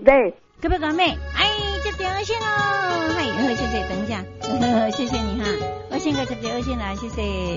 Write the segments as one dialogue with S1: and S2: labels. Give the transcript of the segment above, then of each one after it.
S1: 对，
S2: 可不可以？哎，接电线喽！嗨，谢谢，等一下，谢谢你哈，我先给接电线来，谢谢。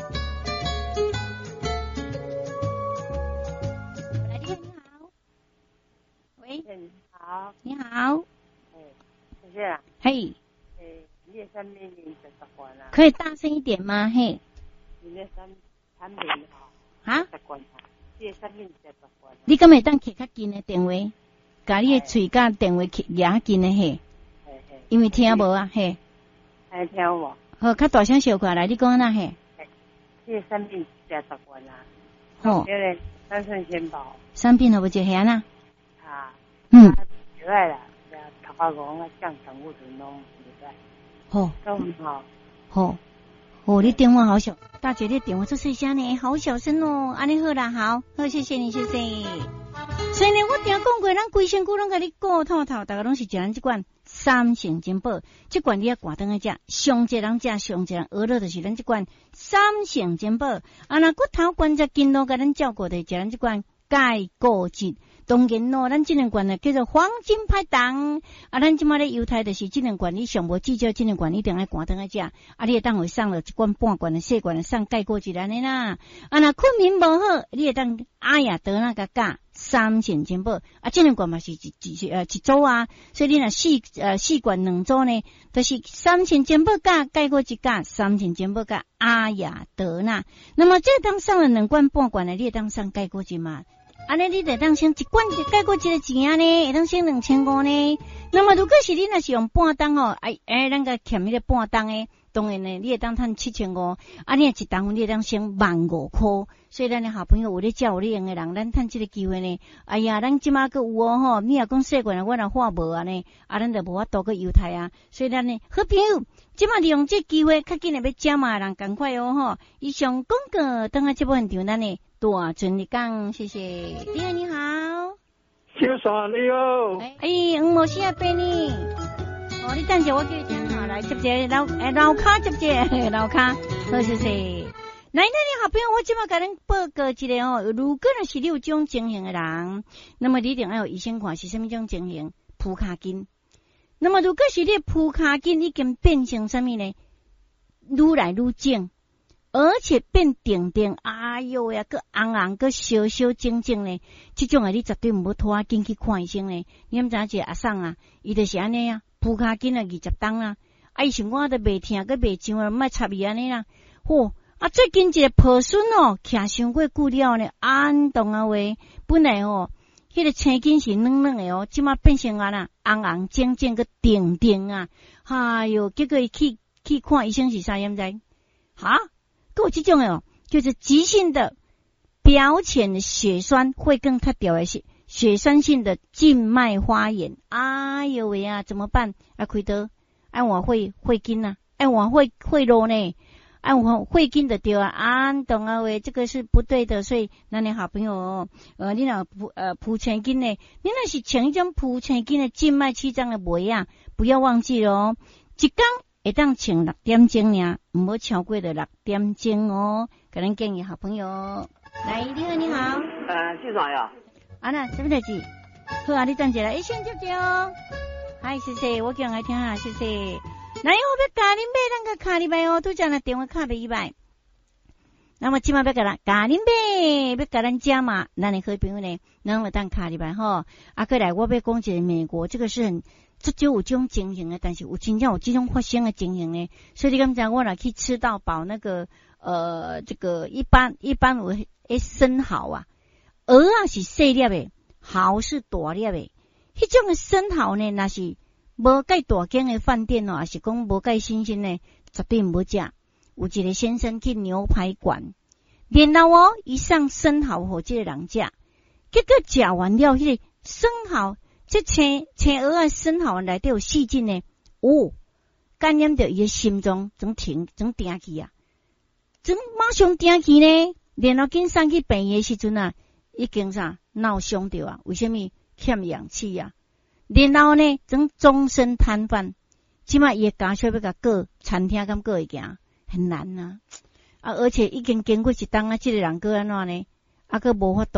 S2: 来电，你好，喂，
S1: 你好，
S2: 你好，
S1: 谢谢啦。
S2: 嘿，
S1: 你的产品你十罐啦？
S2: 可以大声一点吗？嘿，
S1: 你的产品
S2: 啊
S1: ，10罐啦，你的产品10罐。
S2: 你敢会当摕较近的电话？甲你的嘴甲电话压近的嘿，因为听无啊嘿。
S1: 哎，听无？
S2: 好，较大声小块来，你讲哪嘿？
S1: 你的产品10罐啦。
S2: 好，
S1: 这个3寸纤宝。
S2: 产品好不就遐啦？
S1: 啊。
S2: 嗯。
S1: 可爱啦，头发讲啊，降胆固醇拢可爱。
S2: 好。
S1: 都很好。
S2: 好。哦，你电话好小，大姐你电话做细声呢，好小声哦。安尼好啦，好，谢谢你，谢谢。所以呢，我定讲过，咱规身躯拢甲你顾透透，大家拢是食咱这款三成金宝，这款你要挂灯来食，上一人食，上一人学了就是咱这款三成金宝。啊，那骨头关节筋络甲咱照顾的，食咱这款钙固质。当然咯，咱这两罐呢叫做黄金拍档。啊，咱即马咧犹太就是这两罐，你上无至少这两罐一定爱关灯来食。啊，你会当会送了一罐半罐的细罐的送钙固质安尼啦。啊，那困眠无好，你会当阿雅得那个价3成金宝。啊，这两罐嘛是一组啊，所以你若四罐两组呢，就是3成金宝价钙固质价3成金宝价阿雅得那。那么这当送了两罐半罐的，你会当送钙固质嘛？安尼你得当先一罐钙固质的钱啊呢，会当先2500呢。那么如果是你若是用半档哦，咱个欠迄个半档诶，当然呢，你会当赚7500，啊，你一档你会当先15000块。所以咱的好朋友有咧教有咧用的人，咱趁这个机会呢，哎呀，咱即马个有哦吼，你若讲细罐我若话无啊呢，啊，咱就无法度个犹太啊。所以咱呢，好朋友，即马利用这机会，较紧的要加码人赶快哦吼。以上广告，等下这部分场咱呢。多准你讲，谢谢。你好，你好，
S3: 小爽你好。
S2: 无时啊，陪你。哦，你等下我叫你听下来，接接老卡接接老卡，好谢谢。来，你好朋友，我即马甲恁报告一个哦，如果若是你有种情形的人，那么你一定要有医生看是什么种情形，扑卡筋。那么如果是你扑卡筋已经变成什么呢？愈来愈肿。而且变定定，哎哟呀，个红红个小小精精呢，这种啊你绝对唔好拖紧去看医生呢。你毋知影阿送啊，伊就是安尼啊，扑卡筋啊20档啊，伊想我都袂疼，个袂上啊，莫插伊安尼啦。嚯，啊最近一个抱孙哦，徛伤过久了呢，安动啊喂，本来哦，迄个青筋是软软的哦，即马变成啊啦，红红精精个定定啊，哎哟，结果去看医生是啥样知？哈？跟我这种哦，就是急性的表浅的血栓会更较调的是血栓性的静脉花炎。哎呦喂啊，怎么办？啊，开刀，按我会筋呐，按我会路呢，按我会筋的对啊，啊，懂啊喂，这个是不对的，所以那你好朋友哦，你若脯前筋呢，你那是穿一种脯前筋的静脉曲张的围啊，不要忘记了哦，一天会当穿6点钟呀，唔好超过的6点钟哦。个人建议好朋友，来，你好，你好，
S3: 市长呀，
S2: 那什么代志？好啊，你等一下，先接接哦。嗨，谢谢，我讲来听下，谢谢。来，我要教你买那个卡里拜哦，都讲了电话卡100。那么今晚要教咱教你买，要教咱加嘛，咱的好朋友呢，咱会当卡里拜吼。啊，过来，我要讲一个美国，这个是很。这就有这种情形的，但是有真正有这种发生的情形呢，所以你刚才我若去吃到饱那个这个一般有生蚝啊，鹅啊是细粒的，蚝是大粒的，迄种的生蚝呢，那是无介大间的饭店哦，还是讲无介新鲜呢，绝对唔好食。有一个先生去牛排馆，然后哦，伊送生蚝给这个人食，结果食完了，迄个生蚝。这青鹅啊，生蚝内底有细菌呢，感染到伊的心脏，总停去啊，总马上停去呢。然后紧送去病院的时阵啊，已经闹伤着啊，为什么欠氧气啊？然后呢，总终身瘫痪。即马伊的家属要甲告餐厅，敢告会行，很难啊。而且已经经过一档啊，这个人个安怎呢？个无法度。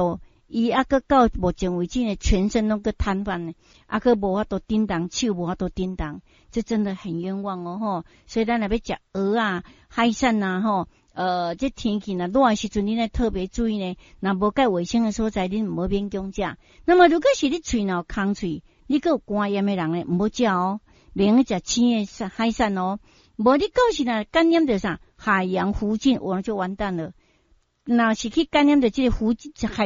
S2: 伊个到目前为止呢，全身拢个瘫痪呢，个无法度叮当，手无法度叮当，这真的很冤枉哦吼。所以咱若要食蚵啊、海产啊吼，这天气呢热的时阵，你呢特别注意呢，若无介卫生的所在，你唔好勉强食。那么如果是你喙若有空喙，你个有肝炎的人呢，唔好食哦，免去食青的海产哦。无你到时若感染着啥海洋附近，我就完蛋了。那是去感染着这个海